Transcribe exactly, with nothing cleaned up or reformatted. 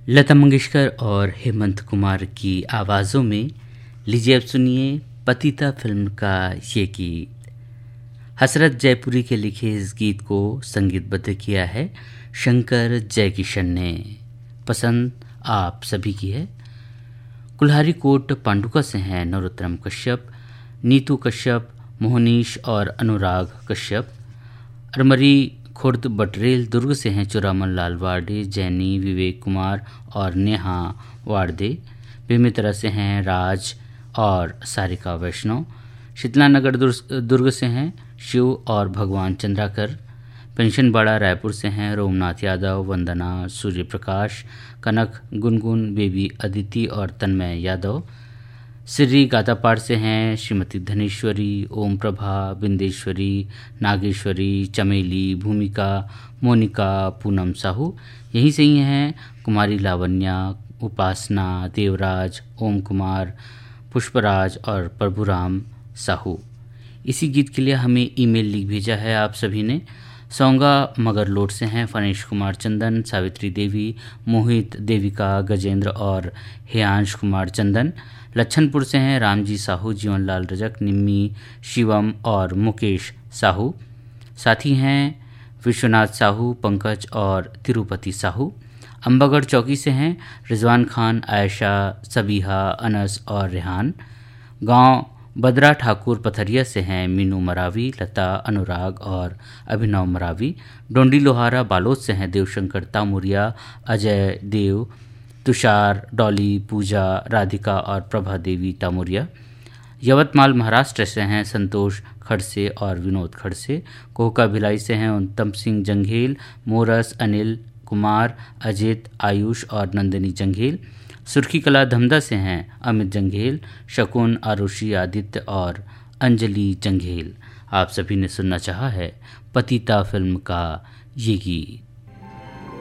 लता मंगेशकर और हेमंत कुमार की आवाज़ों में लीजिए अब सुनिए पतिता फिल्म का ये गीत। हसरत जयपुरी के लिखे इस गीत को संगीतबद्ध किया है शंकर जयकिशन ने। पसंद आप सभी की है। कुल्हारी कोट पांडुका से हैं नरोत्तम कश्यप, नीतू कश्यप, मोहनीश और अनुराग कश्यप। अरमरी खुर्द बटरेल दुर्ग से हैं चुरामन लाल वार्डे, जैनी, विवेक कुमार और नेहा वार्दे। बेमित्रा से हैं राज और सारिका वैष्णव। शीतलानगर दुर्ग से हैं शिव और भगवान चंद्राकर। पेंशनबाड़ा रायपुर से हैं रोमनाथ यादव, वंदना, सूर्य प्रकाश, कनक, गुनगुन, बेबी अदिति और तन्मय यादव। सिर्री गातापाड़ से हैं श्रीमती धनेश्वरी, ओम प्रभा, बिंदेश्वरी, नागेश्वरी, चमेली, भूमिका, मोनिका, पूनम साहू। यहीं से ही हैं कुमारी लावण्या, उपासना, देवराज, ओम कुमार, पुष्पराज और प्रभुराम साहू। इसी गीत के लिए हमें ईमेल लिख भेजा है आप सभी ने। सौंगा मगरलोड से हैं फणेश कुमार चंदन, सावित्री देवी, मोहित, देविका, गजेंद्र और हेयांश कुमार चंदन। लच्छनपुर से हैं रामजी साहू, जीवनलाल रजक, निम्मी, शिवम और मुकेश साहू। साथी हैं विश्वनाथ साहू, पंकज और तिरुपति साहू। अम्बागढ़ चौकी से हैं रिजवान खान, आयशा, सबीहा, अनस और रेहान। गांव बदरा ठाकुर पथरिया से हैं मीनू मरावी, लता, अनुराग और अभिनव मरावी। डोंडी लोहारा बालोद से हैं देवशंकर तामुरिया, अजय देव, तुषार, डॉली, पूजा, राधिका और प्रभा देवी तामुरिया। यवतमाल महाराष्ट्र से हैं संतोष खड़से और विनोद खड़से। कोहका भिलाई से हैं उत्तम सिंह जंघेल, मोरस, अनिल कुमार, अजित, आयुष और नंदिनी जंघेल। सुर्खी कला धमदा से हैं अमित जंघेल, शकुन, आरुषि, आदित्य और अंजलि जंघेल। आप सभी ने सुनना चाहा है पतिता फिल्म का ये गीत।